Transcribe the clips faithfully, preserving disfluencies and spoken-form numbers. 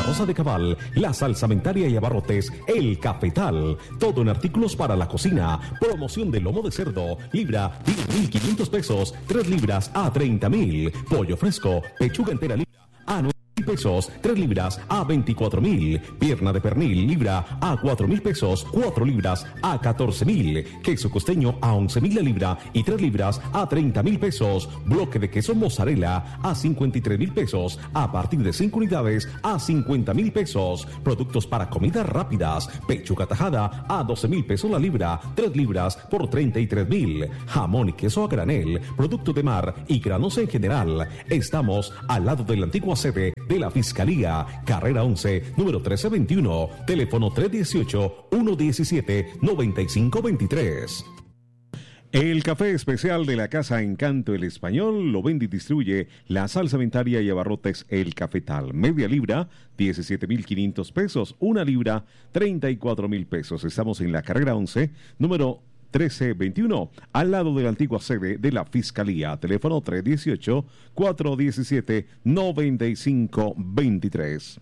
Rosa de Cabal, la salsamentaria y abarrotes El Cafetal. Todo en artículos para la cocina. Promoción de lomo de cerdo, libra diez mil quinientos pesos, tres libras a treinta mil. Pollo fresco, pechuga entera libra a nueve mil pesos, tres libras a veinticuatro mil. Pierna de pernil libra a cuatro mil pesos, cuatro libras a catorce mil. Queso costeño a once mil la libra y tres libras a treinta mil pesos. Bloque de queso mozzarella a cincuenta y tres mil pesos, a partir de cinco unidades a cincuenta mil pesos. Productos para comidas rápidas, pechuga tajada a doce mil pesos la libra, tres libras por treinta y tres mil. Jamón y queso a granel, producto de mar y granos en general. Estamos al lado de la antigua sede de la Fiscalía, carrera once, número trece veintiuno, teléfono tres uno ocho, uno uno siete, nueve cinco dos tres. El café especial de la Casa Encanto El Español lo vende y distribuye la salsamentaria y abarrotes El Cafetal. Media libra, diecisiete mil quinientos pesos. Una libra, treinta y cuatro mil pesos. Estamos en la carrera once, número trece veintiuno, al lado de la antigua sede de la Fiscalía. Teléfono tres uno ocho, cuatro uno siete, nueve cinco dos tres.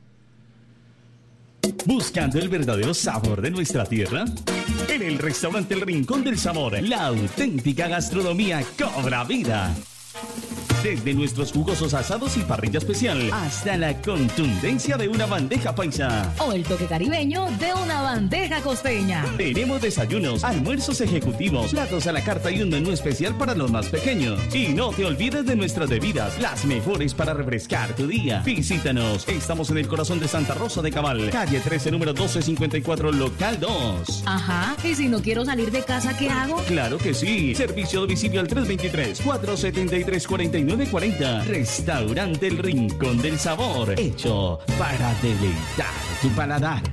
¿Buscando el verdadero sabor de nuestra tierra? En el restaurante El Rincón del Sabor, la auténtica gastronomía cobra vida. Desde nuestros jugosos asados y parrilla especial hasta la contundencia de una bandeja paisa o el toque caribeño de una bandeja costeña. Tenemos desayunos, almuerzos ejecutivos, platos a la carta y un menú especial para los más pequeños. Y no te olvides de nuestras bebidas, las mejores para refrescar tu día. Visítanos, estamos en el corazón de Santa Rosa de Cabal, calle trece, número doce cincuenta y cuatro, local dos. Ajá, ¿y si no quiero salir de casa, qué hago? Claro que sí, servicio a domicilio al tres dos tres, cuatro siete tres, cuatro nueve cuarenta. Restaurante El Rincón del Sabor, hecho para deleitar tu paladar.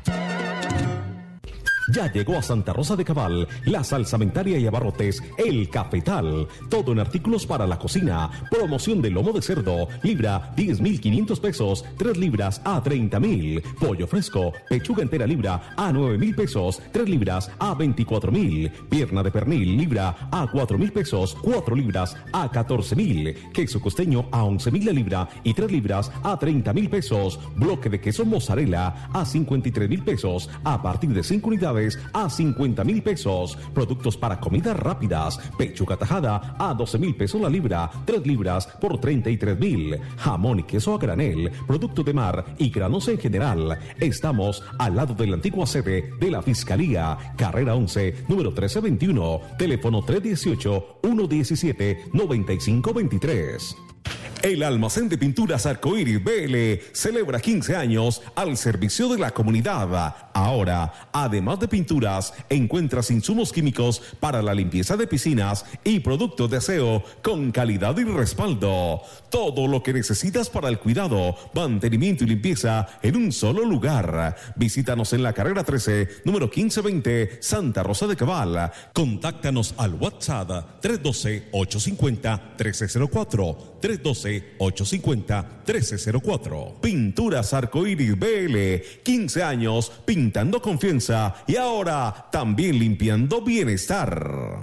Ya llegó a Santa Rosa de Cabal la salsamentaria y abarrotes El Cafetal. Todo en artículos para la cocina. Promoción de lomo de cerdo, libra diez mil quinientos pesos, tres libras a treinta mil. Pollo fresco, pechuga entera libra a nueve mil pesos, tres libras a veinticuatro mil. Pierna de pernil libra a cuatro mil pesos, cuatro libras a catorce mil. Queso costeño a once mil la libra y tres libras a treinta mil pesos. Bloque de queso mozzarella a cincuenta y tres mil pesos, a partir de cinco unidades a cincuenta mil pesos. Productos para comidas rápidas, pechuga tajada a doce mil pesos la libra, tres libras por treinta y tres mil. Jamón y queso a granel, producto de mar y granos en general. Estamos al lado de la antigua sede de la Fiscalía, carrera once, número trece veintiuno, teléfono tres uno ocho, uno uno siete, nueve cinco dos tres. El almacén de pinturas Arcoíris B L celebra quince años al servicio de la comunidad. Ahora, además de pinturas, encuentras insumos químicos para la limpieza de piscinas y productos de aseo con calidad y respaldo. Todo lo que necesitas para el cuidado, mantenimiento y limpieza en un solo lugar. Visítanos en la carrera trece, número quince veinte, Santa Rosa de Cabal. Contáctanos al WhatsApp tres uno dos, ocho cinco cero, uno tres cero cuatro, tres uno dos, ocho cinco cero, uno tres cero cuatro. Pinturas Arcoíris B L, quince años pintando confianza y ahora también limpiando bienestar.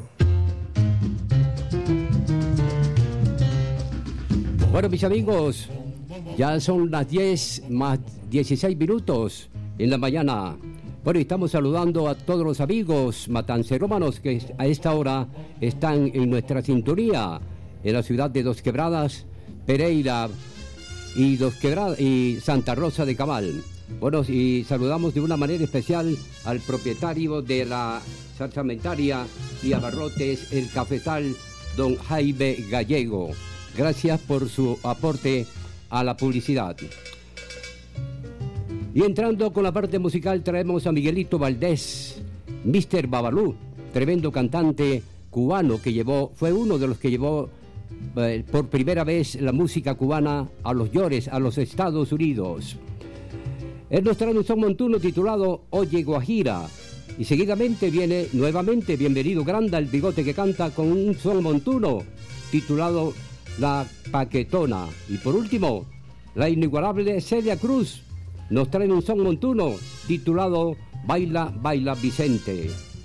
Bueno, mis amigos, ya son las diez más dieciséis minutos en la mañana. Bueno, estamos saludando a todos los amigos matancerómanos que a esta hora están en nuestra sintonía en la ciudad de Dos Quebradas, Pereira y, Dos Quebradas, y Santa Rosa de Cabal. Bueno, y saludamos de una manera especial al propietario de la salsamentaria y abarrotes El Cafetal, don Jaime Gallego. Gracias por su aporte a la publicidad. Y entrando con la parte musical traemos a Miguelito Valdés, mister Babalú, tremendo cantante cubano que llevó, fue uno de los que llevó eh, por primera vez la música cubana a los llores, a los Estados Unidos. Él nos trae un son montuno titulado Oye Guajira. Y seguidamente viene nuevamente Bienvenido Granda, el bigote que canta con un son montuno titulado La Paquetona. Y por último, la inigualable Celia Cruz nos trae un son montuno titulado Baila, Baila Vicente.